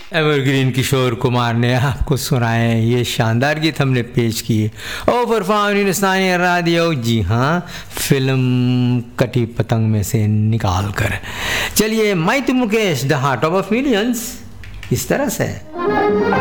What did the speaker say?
Evergreen Kishore Kumar ने आपको सुनाए ये शानदार गीत हमने पेश किए और परफॉर्म हिंदुस्तानी रेडियो, जी हाँ, फिल्म कटी पतंग में से निकाल कर। चलिए, मैं तो Mukesh, the heart of millions, इस तरह से।